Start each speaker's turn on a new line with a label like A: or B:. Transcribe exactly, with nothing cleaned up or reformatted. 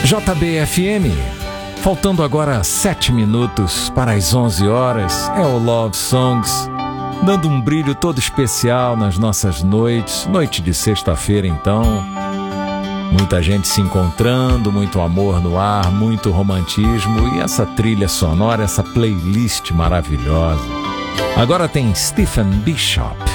A: J B F M, faltando agora sete minutos para as onze horas, é o Love Songs, dando um brilho todo especial nas nossas noites, noite de sexta-feira então, muita gente se encontrando, muito amor no ar, muito romantismo e essa trilha sonora, essa playlist maravilhosa. Agora tem Stephen Bishop.